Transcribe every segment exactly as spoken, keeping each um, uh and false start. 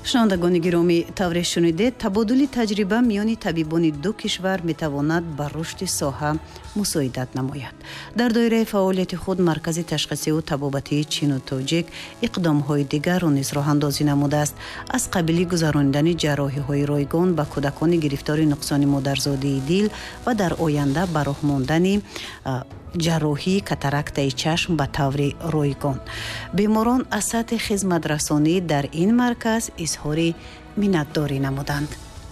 шунавандагони гиромӣ, тавре шунидед, табодули таҷриба миёни табибони ду кишвар метавонад ба рушди соҳа мусоидат намояд. дар доираи фаъолияти худ маркази ташхисиу табобатии чину тоҷик иқдомҳои дигарро низ роҳандозӣ намудааст. аз қабили гузарондани ҷарроҳиҳои ройгон ба кӯдакони гирифтори нуқсони модарзодии дил ва дар оянда ба роҳ мондани ҷарроҳии катарактаи чашм ба таври ройгон. беморон аз сатҳи хизматрасонӣ дар ин марказ изҳори миннатдорӣ намуданд.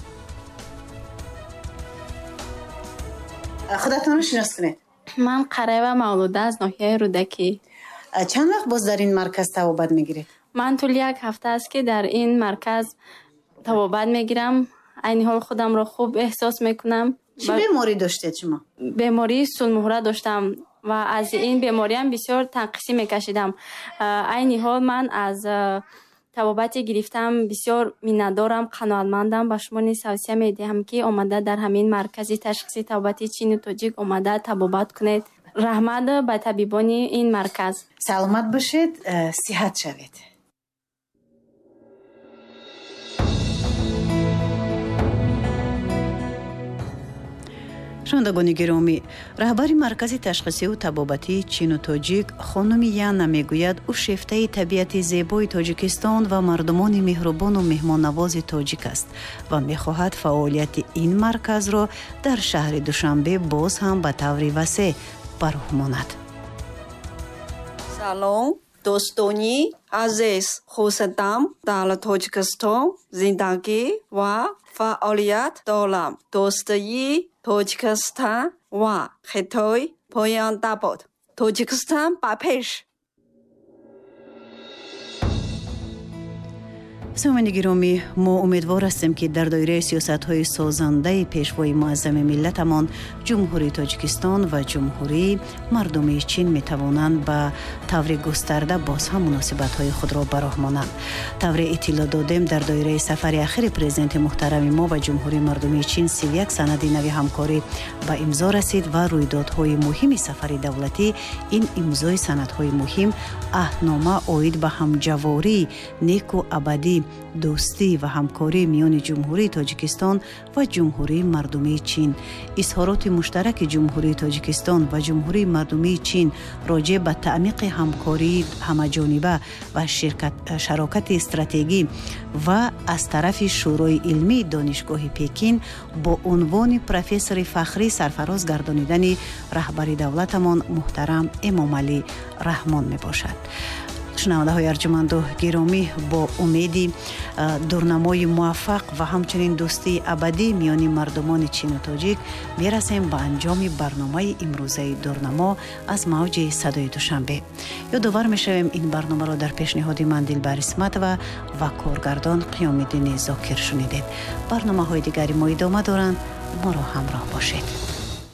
худатонро шинос кунед. ман Қараева Мавлуда аз ноҳияи Рӯдакӣ. чанд вақт боз дар ин марказ табобат мегиред? ман тӯли як ҳафта аст ки дар ин марказ табобат мегирам. айни ҳол худамро хуб эҳсос мекунам. чӣ беморӣ доштед шумо? бемории сулмуҳра доштам ва аз ин бемориам бисёр танқисӣ мекашидам. айни ҳол ман аз табобати гирифтам бисёр миннатдорам, қаноатмандам. ба шумо низ тавсия медиҳам ки омада дар ҳамин маркази ташхиси табобати чину тоҷик омада табобат кунед. раҳмат ба табибони ин марказ. саломат бошед, сиҳат шавед. шунавандагони гиромӣ, раҳбари маркази ташхисиу табобатии чину тоҷик хонуми Яна мегӯяд, ӯ шефтаи табиати зебои Тоҷикистон ва мардумони меҳрубону меҳмоннавози тоҷик аст ва мехоҳад фаъолияти ин марказро дар шаҳри Душанбе боз ҳам ба таври васеъ ба роҳ монад. салом дӯстони азиз, хурсандам дар Тоҷикистон зиндагӣ ва фаъолият дорам. дӯстии Тоҷикистон ва Хитой поянда буд. Тоҷикистон ба пеш. самоини гиромӣ, мо умедвор ҳастем ки дар доираи сиёсатҳои созандаи пешвои муаззами миллатамон ҷумҳурии Тоҷикистон ва ҷумҳурии мардумии Чин метавонанд ба таври густарда боз ҳам муносибатҳои худро ба роҳ монанд. тавре иттилоъ додем, дар доираи сафари ахири президенти муҳтарами мо ба ҷумҳурии мардумии Чин си як санади нави ҳамкорӣ ба имзо расид ва рӯйдодҳои муҳими сафари давлатӣ ин имзои санадҳои муҳим аҳднома оид ба ҳамҷавории неку абадӣ, дӯстӣ ва ҳамкорӣ миёни ҷумҳурии Тоҷикистон ва ҷумҳурии мардумии Чин. изҳороти муштараки ҷумҳурии Тоҷикистон ва ҷумҳурии мардумии Чин роҷеъ ба таъмиқи ҳамкории ҳамаҷониба ва шарокати стратегӣ ва аз тарафи шӯрои илмии донишгоҳи Пекин бо унвони профессори фахрӣ сарфароз гардонидани раҳбари давлатамон муҳтарам Эмомалӣ Раҳмон мебошад. шунавандаҳои арҷуманду гиромӣ, бо умеди дурнамои муваффақ ва ҳамчунин дӯстии абадӣ миёни мардумони чину тоҷик мерасем ба анҷоми барномаи имрӯзаи дурнамо аз мавҷи садои Душанбе. ёдовар мешавем, ин барномаро дар пешниҳоди ман Дилбар Исматова ва коргардон Қиёмиддини Зокир шунидед. барномаҳои дигари мо идома доранд. моро ҳамроҳ бошед.